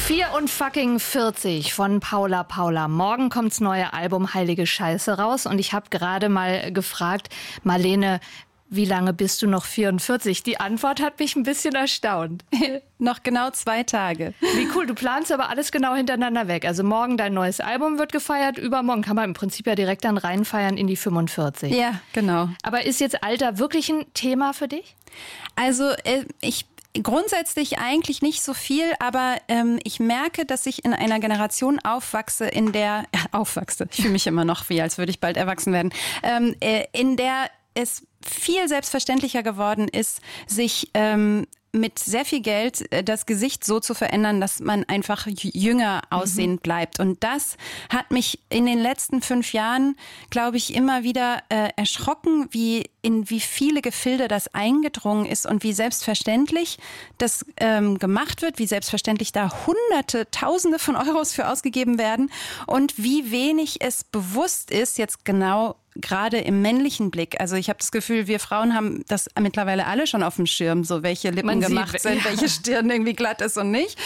44 von Paula Paula. Morgen kommt's neue Album Heilige Scheiße raus und ich habe gerade mal gefragt, Marlene, wie lange bist du noch 44? Die Antwort hat mich ein bisschen erstaunt. Noch genau 2 Tage. Wie cool, du planst aber alles genau hintereinander weg. Also morgen dein neues Album wird gefeiert, übermorgen kann man im Prinzip ja direkt dann reinfeiern in die 45. Ja, genau. Aber ist jetzt Alter wirklich ein Thema für dich? Also grundsätzlich eigentlich nicht so viel, aber ich merke, dass ich in einer Generation aufwachse, ich fühle mich immer noch wie, als würde ich bald erwachsen werden, in der es viel selbstverständlicher geworden ist, sich mit sehr viel Geld das Gesicht so zu verändern, dass man einfach jünger aussehend bleibt. Und das hat mich in den letzten 5 Jahren, glaube ich, immer wieder erschrocken, in wie viele Gefilde das eingedrungen ist und wie selbstverständlich das gemacht wird, wie selbstverständlich da Hunderte, Tausende von Euros für ausgegeben werden und wie wenig es bewusst ist, jetzt genau gerade im männlichen Blick. Also ich habe das Gefühl, wir Frauen haben das mittlerweile alle schon auf dem Schirm, so welche Lippen gemacht sind, ja, welche Stirn irgendwie glatt ist und nicht.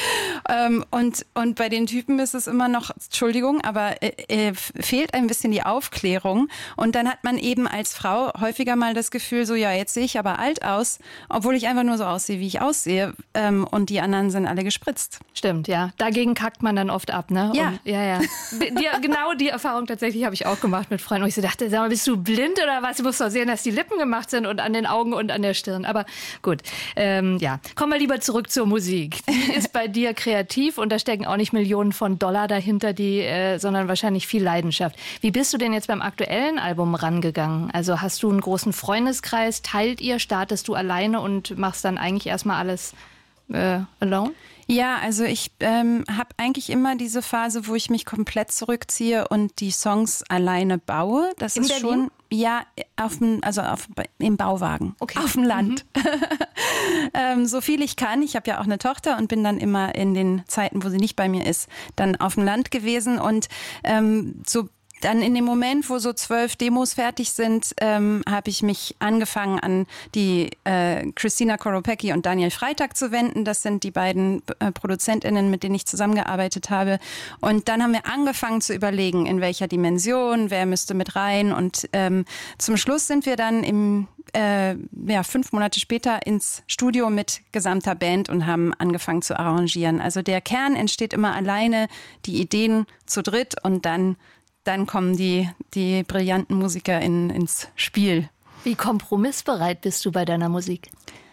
Und bei den Typen ist es immer noch, Entschuldigung, aber fehlt ein bisschen die Aufklärung. Und dann hat man eben als Frau häufiger mal das Gefühl, so ja, jetzt sehe ich aber alt aus, obwohl ich einfach nur so aussehe, wie ich aussehe. Und die anderen sind alle gespritzt. Stimmt, ja. Dagegen kackt man dann oft ab, ne? Ja. Und, ja. Genau die Erfahrung tatsächlich habe ich auch gemacht mit Freunden. Und ich so dachte, sag mal, bist du blind oder was? Du musst doch sehen, dass die Lippen gemacht sind und an den Augen und an der Stirn. Aber gut, ja. Kommen wir lieber zurück zur Musik. Die ist bei dir kreativ und da stecken auch nicht Millionen von Dollar dahinter, sondern wahrscheinlich viel Leidenschaft. Wie bist du denn jetzt beim aktuellen Album rangegangen? Also hast du einen großen Freundeskreis? Teilt ihr? Startest du alleine und machst dann eigentlich erstmal alles alone? Ja, also ich habe eigentlich immer diese Phase, wo ich mich komplett zurückziehe und die Songs alleine baue. Das in ist Berlin? schon, ja, im Bauwagen, okay, auf dem Land. So viel ich kann. Ich habe ja auch eine Tochter und bin dann immer in den Zeiten, wo sie nicht bei mir ist, dann auf dem Land gewesen und dann in dem Moment, wo so 12 Demos fertig sind, habe ich mich angefangen an die Christina Koropecki und Daniel Freitag zu wenden. Das sind die beiden ProduzentInnen, mit denen ich zusammengearbeitet habe. Und dann haben wir angefangen zu überlegen, in welcher Dimension, wer müsste mit rein. Und zum Schluss sind wir dann 5 Monate später ins Studio mit gesamter Band und haben angefangen zu arrangieren. Also der Kern entsteht immer alleine, die Ideen zu dritt und dann kommen die brillanten Musiker ins Spiel. Wie kompromissbereit bist du bei deiner Musik?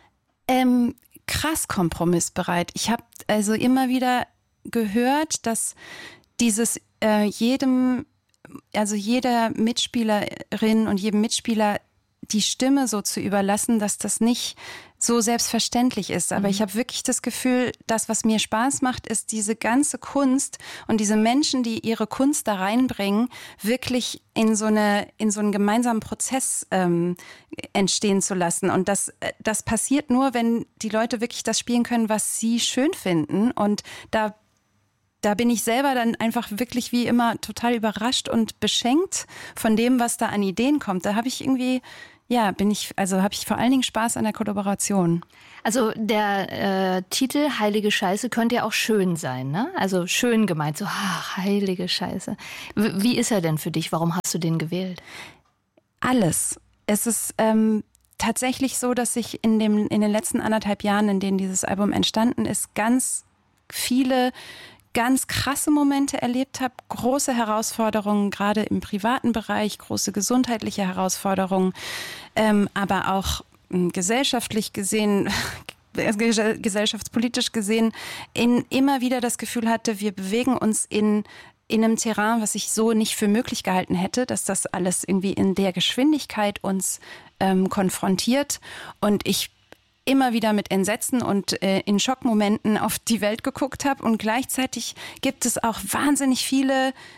Krass kompromissbereit. Ich habe also immer wieder gehört, dass dieses jeder Mitspielerin und jedem Mitspieler die Stimme so zu überlassen, dass das nicht so selbstverständlich ist. Aber ich habe wirklich das Gefühl, das, was mir Spaß macht, ist diese ganze Kunst und diese Menschen, die ihre Kunst da reinbringen, wirklich in so einen gemeinsamen Prozess entstehen zu lassen. Und das passiert nur, wenn die Leute wirklich das spielen können, was sie schön finden. Und da bin ich selber dann einfach wirklich wie immer total überrascht und beschenkt von dem, was da an Ideen kommt. Da habe ich irgendwie, habe ich vor allen Dingen Spaß an der Kollaboration. Also der Titel Heilige Scheiße könnte ja auch schön sein, ne? Also schön gemeint, so heilige Scheiße. Wie ist er denn für dich? Warum hast du den gewählt? Alles. Es ist tatsächlich so, dass ich in den letzten 1,5 Jahren, in denen dieses Album entstanden ist, ganz viele ganz krasse Momente erlebt habe, große Herausforderungen, gerade im privaten Bereich, große gesundheitliche Herausforderungen, aber auch gesellschaftlich gesehen, gesellschaftspolitisch gesehen, immer wieder das Gefühl hatte, wir bewegen uns in einem Terrain, was ich so nicht für möglich gehalten hätte, dass das alles irgendwie in der Geschwindigkeit uns konfrontiert und ich immer wieder mit Entsetzen und in Schockmomenten auf die Welt geguckt habe. Und gleichzeitig gibt es auch wahnsinnig viel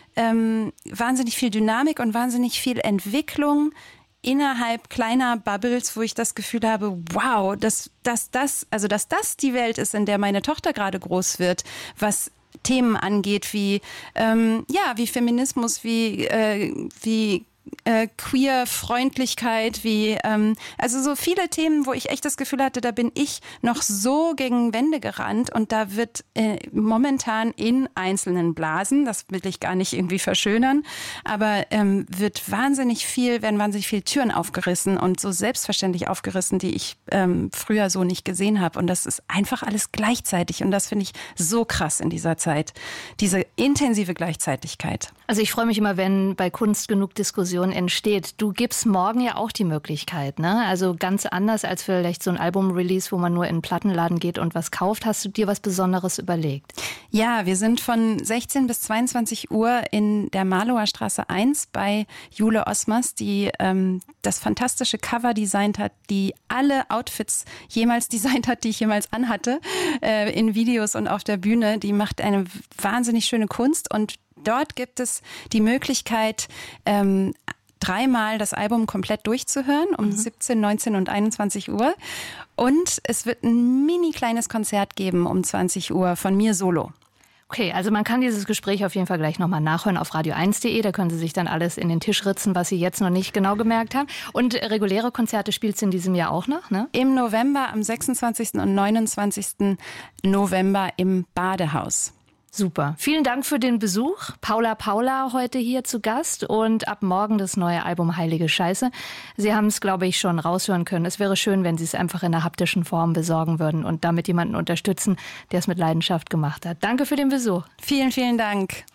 Dynamik und wahnsinnig viel Entwicklung innerhalb kleiner Bubbles, wo ich das Gefühl habe, wow, dass das die Welt ist, in der meine Tochter gerade groß wird, was Themen angeht wie Feminismus, wie Queer-Freundlichkeit, also so viele Themen, wo ich echt das Gefühl hatte, da bin ich noch so gegen Wände gerannt und da wird momentan in einzelnen Blasen, das will ich gar nicht irgendwie verschönern, aber werden wahnsinnig viel Türen aufgerissen und so selbstverständlich aufgerissen, die ich früher so nicht gesehen habe. Und das ist einfach alles gleichzeitig. Und das finde ich so krass in dieser Zeit. Diese intensive Gleichzeitigkeit. Also ich freue mich immer, wenn bei Kunst genug Diskussion entsteht. Du gibst morgen ja auch die Möglichkeit, ne? Also ganz anders als vielleicht so ein Album-Release, wo man nur in einen Plattenladen geht und was kauft. Hast du dir was Besonderes überlegt? Ja, wir sind von 16 bis 22 Uhr in der Marlower Straße 1 bei Jule Osmers, die das fantastische Cover designt hat, die alle Outfits jemals designt hat, die ich jemals anhatte, in Videos und auf der Bühne. Die macht eine wahnsinnig schöne Kunst und dort gibt es die Möglichkeit, dreimal das Album komplett durchzuhören, um 17, 19 und 21 Uhr. Und es wird ein mini kleines Konzert geben um 20 Uhr von mir solo. Okay, also man kann dieses Gespräch auf jeden Fall gleich nochmal nachhören auf radio1.de. Da können Sie sich dann alles in den Tisch ritzen, was Sie jetzt noch nicht genau gemerkt haben. Und reguläre Konzerte spielst du in diesem Jahr auch noch, ne? Im November, am 26. und 29. November im Badehaus. Super. Vielen Dank für den Besuch. Paula heute hier zu Gast und ab morgen das neue Album Heilige Scheiße. Sie haben es, glaube ich, schon raushören können. Es wäre schön, wenn Sie es einfach in der haptischen Form besorgen würden und damit jemanden unterstützen, der es mit Leidenschaft gemacht hat. Danke für den Besuch. Vielen, vielen Dank.